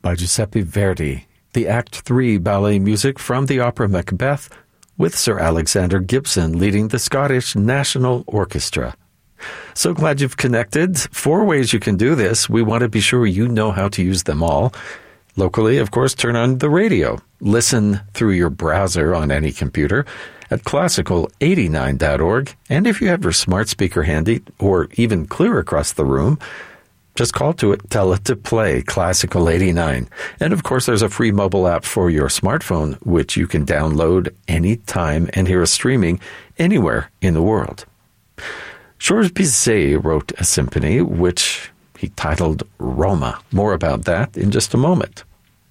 by Giuseppe Verdi, the Act 3 ballet music from the opera Macbeth, with Sir Alexander Gibson leading the Scottish National Orchestra. So glad you've connected. 4 ways you can do this. We want to be sure you know how to use them all. Locally, of course, turn on the radio. Listen through your browser on any computer at classical89.org. And if you have your smart speaker handy or even clear across the room, just call to it, tell it to play Classical 89. And of course, there's a free mobile app for your smartphone, which you can download anytime and hear us streaming anywhere in the world. Georges Bizet wrote a symphony, which he titled Roma. More about that in just a moment.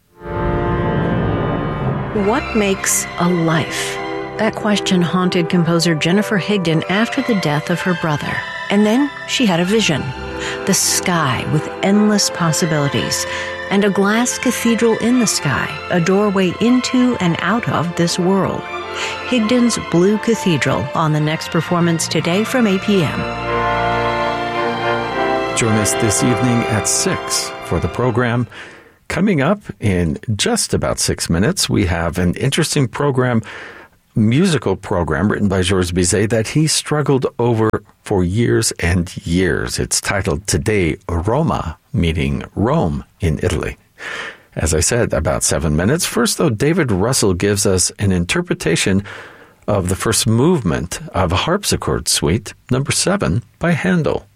What makes a life? That question haunted composer Jennifer Higdon after the death of her brother. And then she had a vision. The sky with endless possibilities, and a glass cathedral in the sky, a doorway into and out of this world. Higdon's Blue Cathedral on the next performance today from 8 p.m. Join us this evening at 6 for the program. Coming up in just about 6 minutes, we have an interesting musical program written by Georges Bizet that he struggled over for years and years. It's titled Today Roma, meaning Rome in Italy. As I said, about 7 minutes. First, though, David Russell gives us an interpretation of the first movement of a harpsichord suite, number 7, by Handel.